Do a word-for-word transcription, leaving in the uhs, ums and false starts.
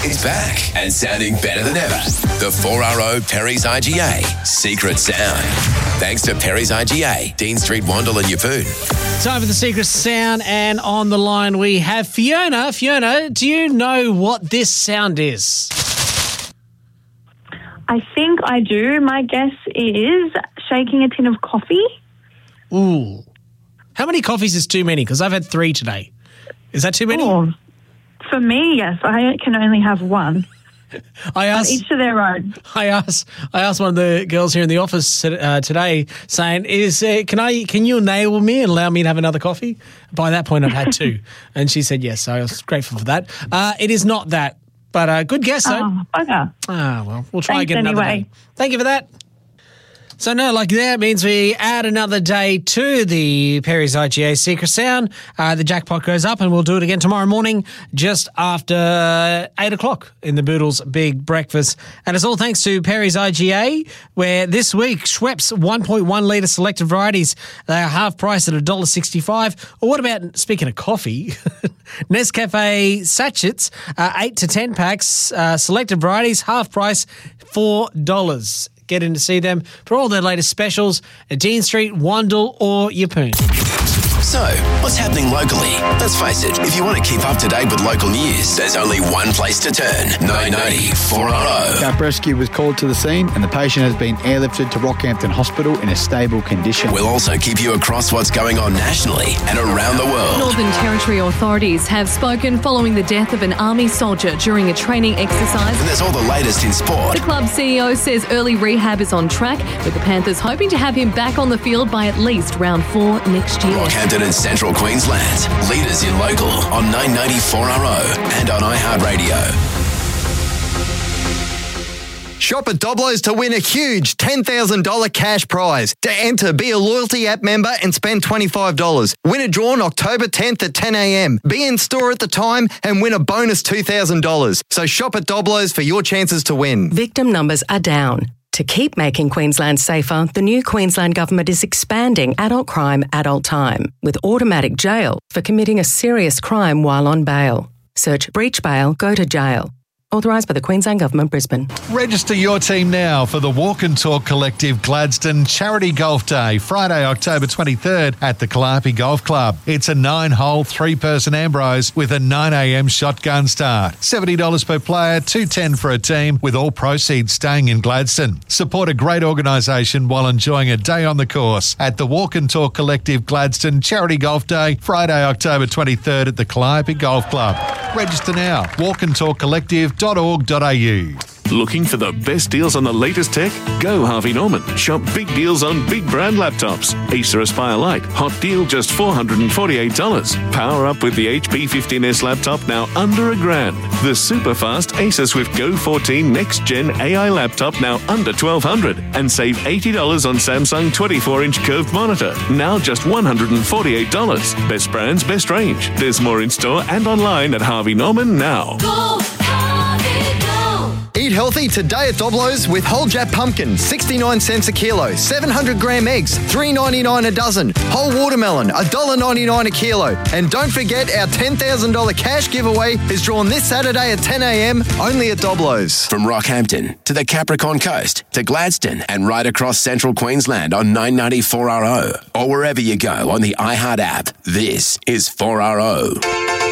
It's back and sounding better than ever. The four R O Perry's I G A Secret Sound. Thanks to Perry's I G A, Dean Street, Wandle and Yeppoon. Time for the Secret Sound, and on the line we have Fiona. Fiona, do you know what this sound is? I think I do. My guess is shaking a tin of coffee. Ooh. How many coffees is too many? Because I've had three today. Is that too many? Oh, for me, yes. I can only have one. I asked, each to their own. I asked. I asked one of the girls here in the office uh, today, saying, "Is uh, can I? Can you enable me and allow me to have another coffee?" By that point, I've had two, and she said yes. So I was grateful for that. Uh, it is not that, but uh, good guess though. Oh, bugger. Ah, well, we'll try Thanks again another anyway. day. Thank you for that. So, no, like that means we add another day to the Perry's I G A Secret Sound. Uh, the jackpot goes up, and we'll do it again tomorrow morning just after eight o'clock in the Boodles Big Breakfast. And it's all thanks to Perry's I G A, where this week Schweppes one point one litre selected varieties, they are half price at one dollar sixty-five. Or what about, speaking of coffee, Nescafe sachets, uh, eight to ten packs, uh, selected varieties, half price, four dollars. Get in to see them for all their latest specials at Dean Street, Wandle or Yeppoon. So, what's happening locally? Let's face it, if you want to keep up to date with local news, there's only one place to turn. nine ninety four R O. Gap Rescue was called to the scene and the patient has been airlifted to Rockhampton Hospital in a stable condition. We'll also keep you across what's going on nationally and around the world. Northern Territory authorities have spoken following the death of an army soldier during a training exercise. And there's all the latest in sport. The club C E O says early rehab is on track, with the Panthers hoping to have him back on the field by at least round four next year. Rockhampton and Central Queensland. Leaders in local on nine ninety four R O and on iHeartRadio. Shop at Doblo's to win a huge ten thousand dollars cash prize. To enter, be a loyalty app member and spend twenty-five dollars. Win a draw on October tenth at ten a.m. Be in store at the time and win a bonus two thousand dollars. So shop at Doblo's for your chances to win. Victim numbers are down. To keep making Queensland safer, the new Queensland Government is expanding adult crime, adult time, with automatic jail for committing a serious crime while on bail. Search breach bail, go to jail. Authorised by the Queensland Government, Brisbane. Register your team now for the Walk and Talk Collective Gladstone Charity Golf Day, Friday, October twenty-third at the Calliope Golf Club. It's a nine-hole, three-person Ambrose with a nine a.m. shotgun start. seventy dollars per player, two hundred ten dollars for a team, with all proceeds staying in Gladstone. Support a great organisation while enjoying a day on the course at the Walk and Talk Collective Gladstone Charity Golf Day, Friday, October twenty-third at the Calliope Golf Club. Register now. walk and talk collective dot org dot a u. Looking for the best deals on the latest tech? Go Harvey Norman. Shop big deals on big brand laptops. Acer Aspire Lite, hot deal just four hundred forty-eight dollars. Power up with the H P fifteen S laptop now under a grand. The super fast Acer Swift Go fourteen Next Gen A I laptop now under twelve hundred dollars. And save eighty dollars on Samsung twenty-four inch curved monitor, now just one hundred forty-eight dollars. Best brands, best range. There's more in store and online at Harvey Norman now. Go, Harvey, go. Eat healthy today at Doblo's with whole Jap pumpkin, sixty-nine cents a kilo, seven hundred gram eggs, three ninety-nine a dozen, whole watermelon, one dollar ninety-nine a kilo. And don't forget our ten thousand dollars cash giveaway is drawn this Saturday at ten a.m. only at Doblo's. From Rockhampton to the Capricorn Coast to Gladstone and right across central Queensland on nine ninety four R O or wherever you go on the iHeart app, this is four R O.